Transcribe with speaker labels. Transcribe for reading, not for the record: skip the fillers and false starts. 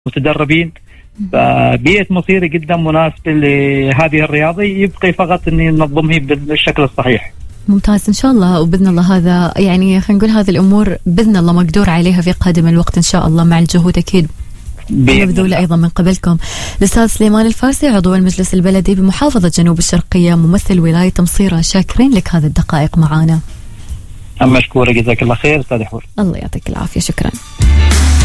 Speaker 1: متدربين، فبيئة مصيري جدا مناسبة لهذه الرياضة، يبقي فقط أني ننظمها بالشكل الصحيح.
Speaker 2: ممتاز إن شاء الله، وبإذن الله هذا يعني خلينا نقول هذه الأمور بإذن الله مقدور عليها في قادم الوقت إن شاء الله، مع الجهود أكيد مبذولة أيضا من قبلكم. الأستاذ سليمان الفارسي عضو المجلس البلدي بمحافظة جنوب الشرقية ممثل ولاية مصيرة، شاكرين لك هذه الدقائق معنا.
Speaker 1: مشكورة، جزاك الله خير أستاذ حور.
Speaker 2: الله يعطيك العافية، شكرا.